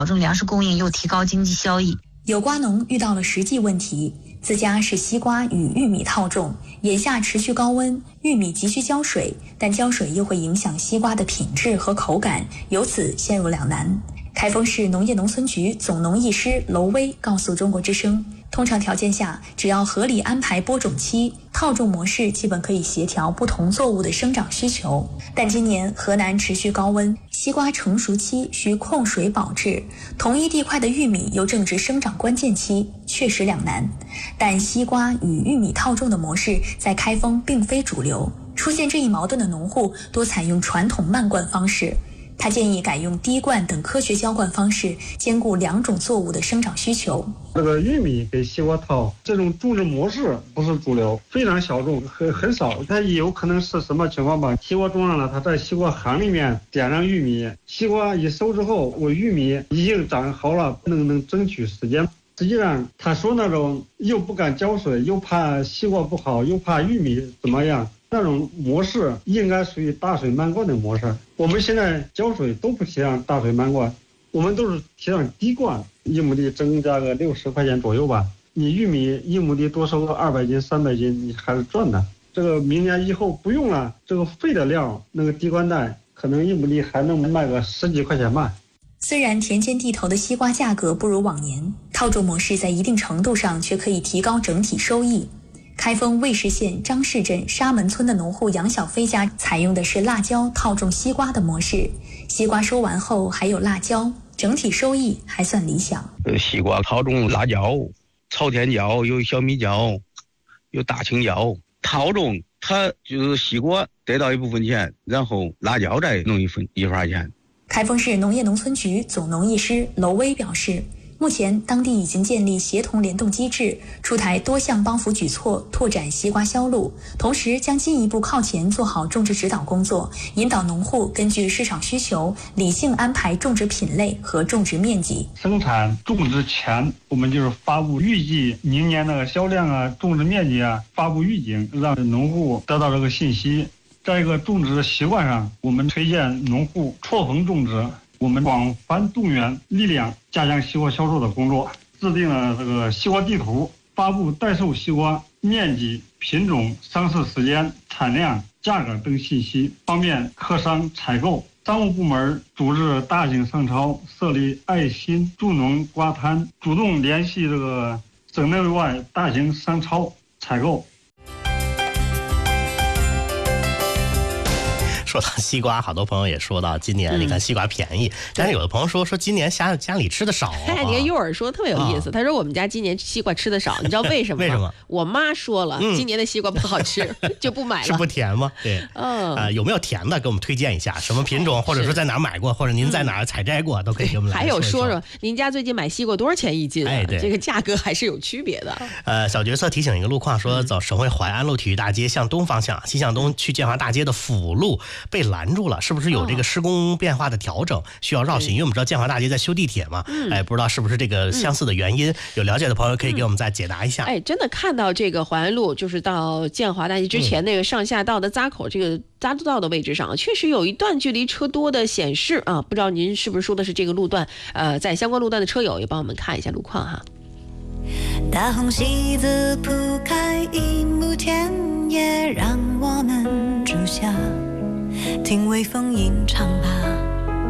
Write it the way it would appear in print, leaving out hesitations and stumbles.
保证粮食供应又提高经济效益。 有瓜农遇到了实际问题，自家是西瓜与玉米套种，眼下持续高温，玉米急需浇水，但浇水又会影响西瓜的品质和口感，由此陷入两难。开封市农业农村局总农艺师娄威告诉中国之声，通常条件下，只要合理安排播种期，套种模式基本可以协调不同作物的生长需求。但今年河南持续高温，西瓜成熟期需控水保质，同一地块的玉米又正值生长关键期，确实两难。但西瓜与玉米套种的模式在开封并非主流，出现这一矛盾的农户多采用传统慢灌方式。他建议改用滴灌等科学浇灌方式，兼顾两种作物的生长需求。 这个玉米给西瓜套这种种植模式不是主流，非常小众，很少。它有可能是什么情况吧？西瓜种上了，它在西瓜瓤里面点上玉米，西瓜一收之后，我玉米已经长好了，能争取时间。实际上，他说那种又不敢浇水，又怕西瓜不好，又怕玉米怎么样，那种模式应该属于大水漫灌的模式。我们现在浇水都不提倡大水漫灌，我们都是提倡滴灌，一亩地增加个60块钱左右吧。你玉米一亩地多收个200斤、300斤，你还是赚的。这个明年以后不用了，这个废的量，那个滴灌袋可能一亩地还能卖个10几块钱吧。 虽然田间地头的西瓜价格不如往年，套种模式在一定程度上却可以提高整体收益。开封尉氏县张市镇沙门村的农户杨小飞家采用的是辣椒套种西瓜的模式，西瓜收完后还有辣椒，整体收益还算理想。 西瓜套种辣椒、朝天椒，有小米椒，有大青椒。套种它就是西瓜得到一部分钱，然后辣椒再弄一份钱。 开封市农业农村局总农艺师娄威表示，目前当地已经建立协同联动机制，出台多项帮扶举措，拓展西瓜销路，同时将进一步靠前做好种植指导工作，引导农户根据市场需求理性安排种植品类和种植面积。 生产种植前，我们就是发布预计明年的销量啊、种植面积啊，发布预警，让农户得到这个信息。在一个种植的习惯上，我们推荐农户错峰种植，我们广泛动员力量，加强西瓜销售的工作，制定了这个西瓜地图，发布待售西瓜面积、品种、上市时间、产量、价格等信息，方便客商采购。商务部门组织大型商超，设立爱心助农瓜摊，主动联系这个省内外大型商超采购。 说到西瓜，好多朋友也说到今年你看西瓜便宜，但是有的朋友说今年家里吃的少。 你看幼儿说特别有意思，他说我们家今年西瓜吃的少，你知道为什么吗？ 为什么？ 我妈说了，今年的西瓜不好吃，就不买了。 是不甜吗？对，有没有甜的给我们推荐一下？什么品种，或者说在哪儿买过，或者您在哪儿采摘过，都可以给我们来还有说说您家最近买西瓜多少钱一斤？ 对， 这个价格还是有区别的。 小角色提醒一个路况，说走省会淮安路体育大街向东方向，西向东去建华大街的辅路被拦住了。是不是有这个施工变化的调整，需要绕行？因为我们知道建华大街在修地铁嘛，不知道是不是这个相似的原因？有了解的朋友可以给我们再解答一下。 真的看到这个淮安路，就是到建华大街之前那个上下道的匝口，这个匝道的位置上，确实有一段距离车多的显示啊，不知道您是不是说的是这个路段？在相关路段的车友也帮我们看一下路况哈。 大红喜字铺开一亩田野，让我们住下。听微风吟唱吧。